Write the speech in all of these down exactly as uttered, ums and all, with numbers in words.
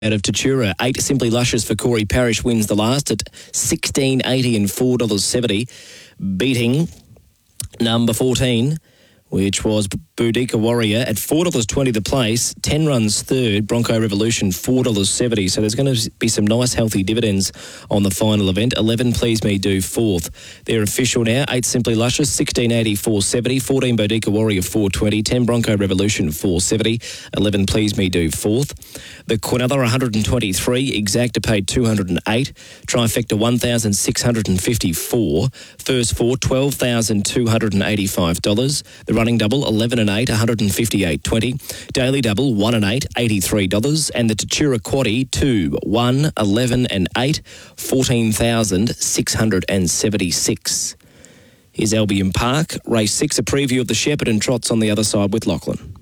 Out of Tatura, eight Simply Luscious for Corey Parrish wins the last at sixteen eighty and four dollars seventy, beating number fourteen, which was Boudica Warrior at four dollars twenty the place. ten runs third, Bronco Revolution, four dollars seventy. So there's going to be some nice healthy dividends on the final event. eleven Please Me Do fourth. They're official now. eight Simply Luscious, sixteen eighty, four seventy. fourteen Boudica Warrior, four twenty. ten Bronco Revolution, four seventy. eleven Please Me Do fourth. The Quinella, one hundred twenty-three. Exacta paid two hundred eight. Trifecta, one thousand six hundred fifty-four. First four, twelve thousand two hundred eighty-five dollars. The running double, eleven and eight, one hundred fifty-eight twenty. Daily double, one and eight, eighty-three dollars. And the Tatura Quaddie, two, one, eleven and eight, fourteen thousand six hundred seventy-six. Here's Albion Park. Race six, a preview of the Shepparton Trots on the other side with Lachlan.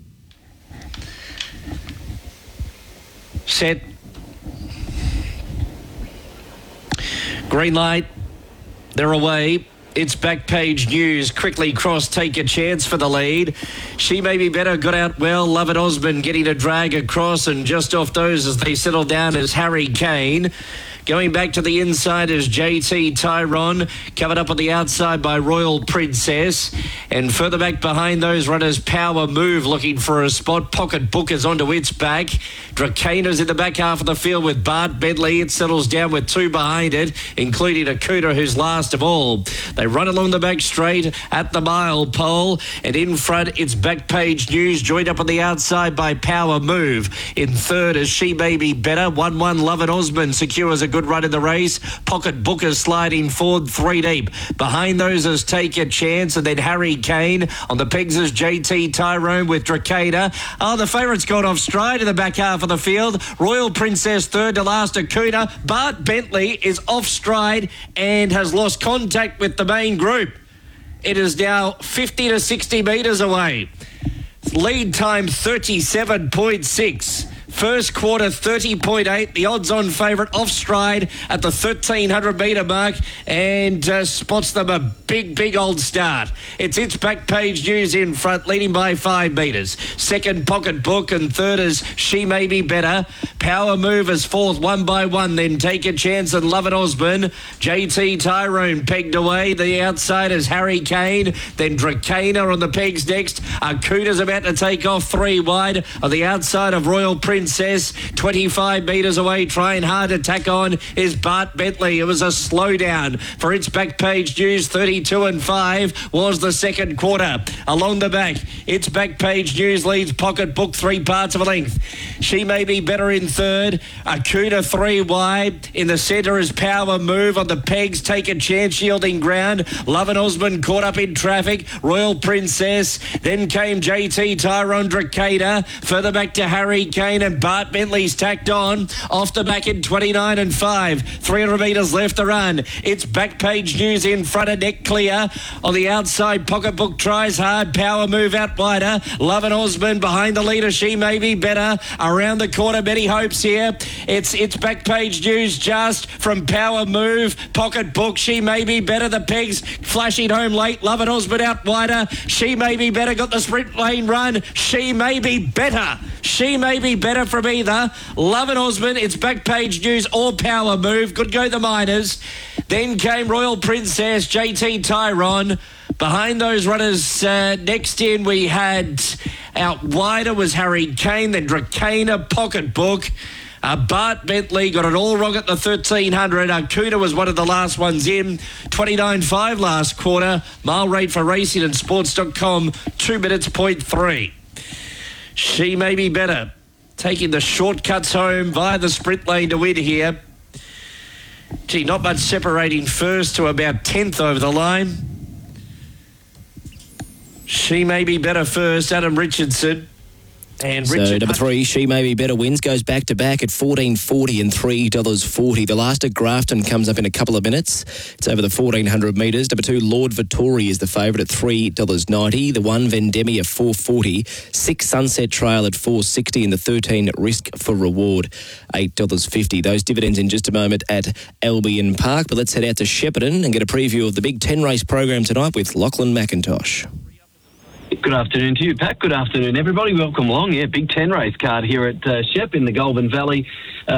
Set. Green light. They're away. It's Backpage News. Quickly cross, take a chance for the lead. She May Be Better got out well. Love It Osmond getting a drag across, and just off those as they settle down is Harry Kane. Going back to the inside is J T Tyrone, covered up on the outside by Royal Princess. And further back behind those runners, Power Move looking for a spot. Pocket Book is onto its back. Dracaina's in the back half of the field with Bart Bentley. It settles down with two behind it, including Akuta, who's last of all. They run along the back straight at the mile pole. And in front, it's Backpage News, joined up on the outside by Power Move. In third is She May Be Better. one one Love It Osmond secures a good run in the race. Pocket Booker sliding forward three deep. Behind those is Take a Chance, and then Harry Kane. On the pegs is J T Tyrone with Dracaina. Oh, the favourite's gone off stride in the back half of the field. Royal Princess third to last, Acuna. Bart Bentley is off stride and has lost contact with the main group. It is now fifty to sixty metres away. Lead time thirty-seven point six. First quarter thirty point eight. The odds-on favourite off stride at the thirteen hundred metre mark, and uh, spots them a big, big old start. It's its Backpage News in front, leading by five metres. Second, Pocket Book, and third is She May Be Better. Power Move is fourth, one by one. Then Take a Chance and Love It Osborne. J T Tyrone pegged away. The outside is Harry Kane. Then Dracaina on the pegs next. Akuna's about to take off three wide. On the outside of Royal Princess, twenty-five metres away, trying hard to tack on is Bart Bentley. It was a slowdown for its Backpage News. Thirty-two and five was the second quarter. Along the back, its Backpage News leads Pocket Book three parts of a length. She May Be Better in third. Acuna three wide. In the centre is Power Move. On the pegs, Take a Chance, yielding ground. Love and Osmond caught up in traffic. Royal Princess. Then came J T Tyrone, Dracaina. Further back to Harry Kane, and Bart Bentley's tacked on. Off the back in twenty-nine and five. three hundred metres left to run. It's Backpage News in front of neck clear. On the outside, Pocket Book tries hard. Power Move out wider. Love and Osmond behind the leader. She May Be Better. Around the corner, many hopes here. It's it's Backpage News just from Power Move. Pocket Book, She May Be Better. The pegs flashing home late. Love and Osmond out wider. She May Be Better got the sprint lane run. She May Be Better. She May Be Better from either Love and Osmond. It's Backpage News or Power Move. Good go the Miners. Then came Royal Princess, J T Tyrone. Behind those runners, uh, next in we had out wider was Harry Kane, then Dracaina, Pocket Book. Uh, Bart Bentley got it all wrong at the thirteen hundred. Acuna was one of the last ones in. twenty-nine five last quarter. Mile rate for racing and sports dot com, two minutes point three. She May Be Better, taking the shortcuts home via the sprint lane to win here. Gee, not much separating first to about tenth over the line. She May Be Better first, Adam Richardson. And so Richard number three, She May Be Better wins, goes back to back at fourteen forty and three dollars forty. The last at Grafton comes up in a couple of minutes. It's over the fourteen hundred metres. Number two, Lord Vittori is the favourite at three dollars ninety. The one, Vendemia, four forty. Six, Sunset Trail at four sixty, and the thirteen, Risk for Reward, eight dollars fifty. Those dividends in just a moment at Albion Park. But let's head out to Shepparton and get a preview of the big ten race program tonight with Lachlan McIntosh. Good afternoon to you, Pat. Good afternoon, everybody. Welcome along. Yeah, Big Ten race card here at uh, Shep in the Goulburn Valley. Uh,